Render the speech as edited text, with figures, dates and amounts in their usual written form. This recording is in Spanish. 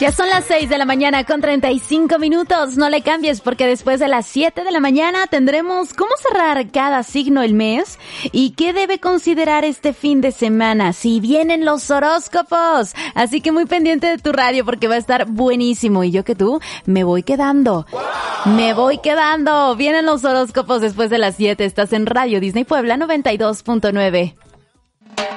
Ya son las 6 de la mañana con 35 minutos. No le cambies porque después de las 7 de la mañana tendremos cómo cerrar cada signo el mes y qué debe considerar este fin de semana. Si vienen los horóscopos. Así que muy pendiente de tu radio porque va a estar buenísimo. Y yo que tú me voy quedando. Me voy quedando. Vienen los horóscopos después de las 7. Estás en Radio Disney Puebla 92.9.